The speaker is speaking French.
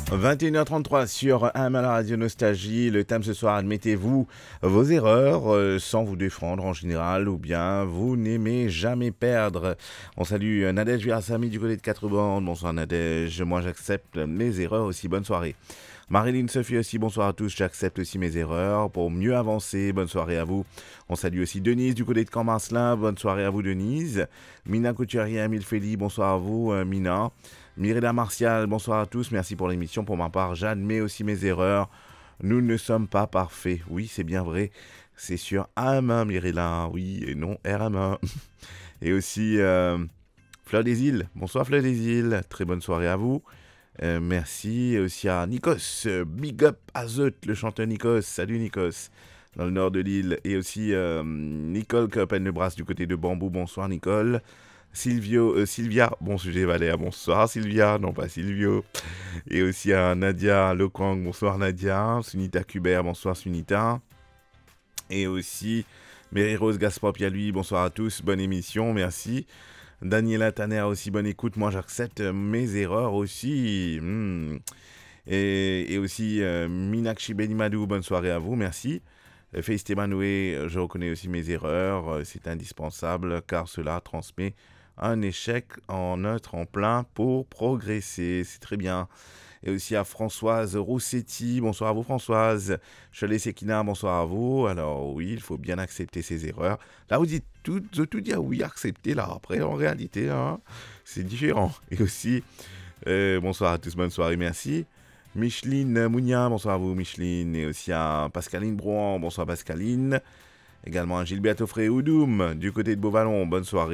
21h33 sur AMA la Radio Nostalgie. Le thème ce soir, admettez-vous vos erreurs sans vous défendre en général, ou bien vous n'aimez jamais perdre. On salue Nadège Virassami du côté de 4 bandes. Bonsoir Nadège, moi j'accepte mes erreurs aussi, bonne soirée. Marilyn Sophie aussi, bonsoir à tous, j'accepte aussi mes erreurs pour mieux avancer, bonne soirée à vous. On salue aussi Denise du côté de Camp-Marcelin, bonne soirée à vous Denise. Mina Couturier, Milfeli, bonsoir à vous Mina. Mirella Martial, bonsoir à tous, merci pour l'émission. Pour ma part, j'admets aussi mes erreurs. Nous ne sommes pas parfaits. Oui, c'est bien vrai. C'est sur AM1, Mirella. Oui, et non RM1. Et aussi Fleur des Îles. Bonsoir Fleur des Îles. Très bonne soirée à vous. Merci. Et aussi à Nikos. Big up à Zut, le chanteur Nikos. Salut Nikos. Dans le nord de l'île. Et aussi Nicole Copen-Lebras du côté de Bambou. Bonsoir Nicole. Sylvia, bon sujet Valéa, bonsoir Sylvia, non pas Silvio. Et aussi à Nadia Lekang, bonsoir Nadia. Sunita Kubert, bonsoir Sunita. Et aussi Mary-Rose Gaspop, lui, bonsoir à tous, bonne émission, merci. Daniela Tanner aussi, bonne écoute, moi j'accepte mes erreurs aussi. Et aussi Minakshi Benimadou, bonne soirée à vous, merci. Feist Emanoué, je reconnais aussi mes erreurs, c'est indispensable car cela transmet un échec en un tremplin pour progresser, c'est très bien. Et aussi à Françoise Roussetti, bonsoir à vous Françoise. Cholet Sekina, bonsoir à vous. Alors oui, il faut bien accepter ses erreurs. Là vous dites tout dire oui, accepter, là après en réalité, hein, c'est différent. Et aussi, bonsoir à tous, bonne soirée, merci. Micheline Mounia, bonsoir à vous Micheline. Et aussi à Pascaline Brouan, bonsoir Pascaline. Également à Gilberto Fré Oudoum, du côté de Beauvallon, bonne soirée.